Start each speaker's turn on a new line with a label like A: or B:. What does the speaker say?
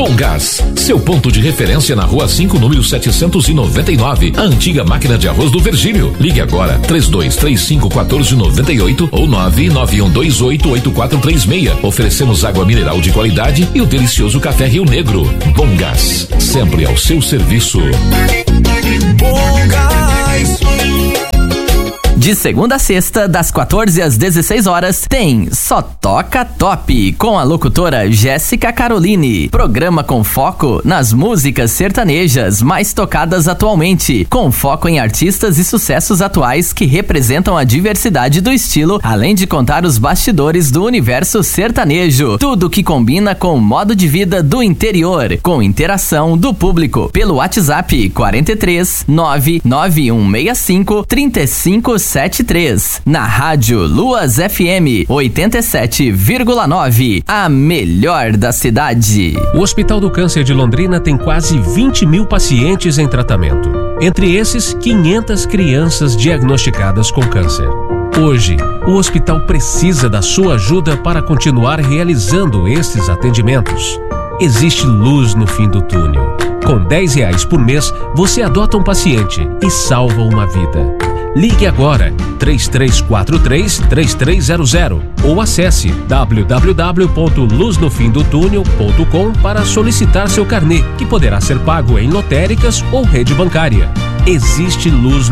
A: Bom Gás, seu ponto de referência na Rua 5, número 799, a antiga máquina de arroz do Virgílio. Ligue agora, 3235-1498 ou 991288436. Oferecemos água mineral de qualidade e o delicioso café Rio Negro. Bom Gás, sempre ao seu serviço.
B: Bom Gás.
C: De segunda a sexta, das 14 às 16 horas, tem Só Toca Top, com a locutora Jéssica Caroline. Programa com foco nas músicas sertanejas mais tocadas atualmente, com foco em artistas e sucessos atuais que representam a diversidade do estilo, além de contar os bastidores do universo sertanejo. Tudo que combina com o modo de vida do interior, com interação do público. Pelo WhatsApp 43 99165 3573. Na Rádio Luas FM 87,9, a melhor da cidade.
D: O Hospital do Câncer de Londrina tem quase 20 mil pacientes em tratamento. Entre esses, 500 crianças diagnosticadas com câncer. Hoje, o hospital precisa da sua ajuda para continuar realizando esses atendimentos. Existe luz no fim do túnel. Com R$10 por mês, você adota um paciente e salva uma vida. Ligue agora, 3343-3300 ou acesse www.luznofimdotunel.com para solicitar seu carnê, que poderá ser pago em lotéricas ou rede bancária. Existe luz